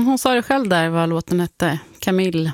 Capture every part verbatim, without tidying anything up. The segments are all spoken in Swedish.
hon sa det själv där vad låten hette. Camille.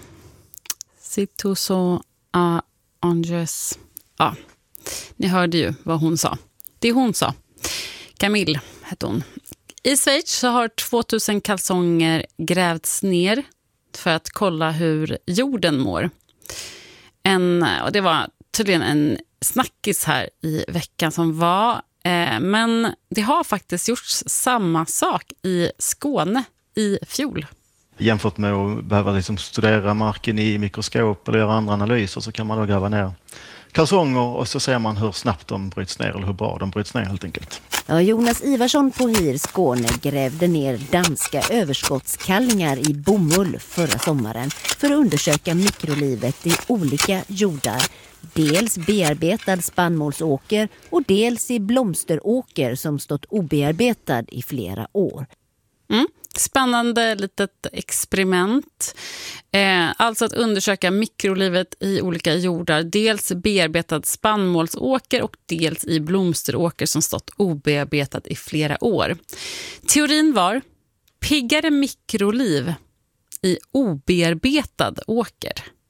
Citoso a Angers. Ja, ni hörde ju vad hon sa. Det hon sa. Camille hette hon. I Schweiz så har tvåtusen kalsonger grävts ner för att kolla hur jorden mår. En, och det var tydligen en snackis här i veckan som var. Eh, men det har faktiskt gjorts samma sak i Skåne i fjol. Jämfört med att behöva liksom studera marken i mikroskop eller göra andra analyser så kan man då gräva ner kalsonger och så ser man hur snabbt de bryts ner eller hur bra de bryts ner helt enkelt. Ja, Jonas Ivarsson på Hir Skåne grävde ner danska överskottskallingar i bomull förra sommaren för att undersöka mikrolivet i olika jordar. Dels bearbetad spannmålsåker och dels i blomsteråker som stått obearbetad i flera år. Mm. Spännande litet experiment. Eh, alltså att undersöka mikrolivet i olika jordar. Dels bearbetad spannmålsåker och dels i blomsteråker som stått obearbetad i flera år. Teorin var piggare mikroliv i obearbetad åker.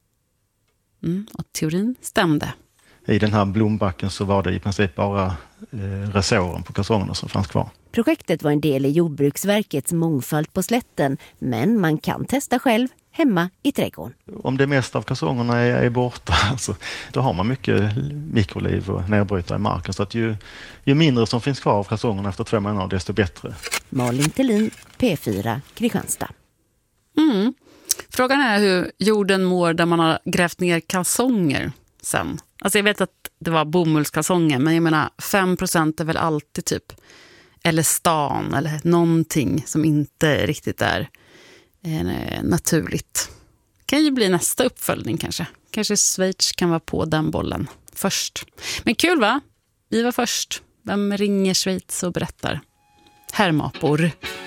Mm, och teorin stämde. I den här blombacken så var det i princip bara eh, resåren på kalsongerna som fanns kvar. Projektet var en del i Jordbruksverkets mångfald på slätten, men man kan testa själv hemma i trädgården. Om det mesta av kalsongerna är, är borta, alltså, då har man mycket mikroliv och nedbrytare i marken. Så att ju, ju mindre som finns kvar av kalsongerna efter två månader, desto bättre. Malin Thelin, P fyra, Kristianstad. Mm. Frågan är hur jorden mår där man har grävt ner kalsonger sen. Alltså jag vet att det var bomullskalsonger, men jag menar fem procent är väl alltid typ eller stan eller någonting som inte riktigt är eh, naturligt. Kan ju bli nästa uppföljning kanske. Kanske Schweiz kan vara på den bollen först. Men kul va? Vi var först. Vem ringer Schweiz och berättar? Hermapor.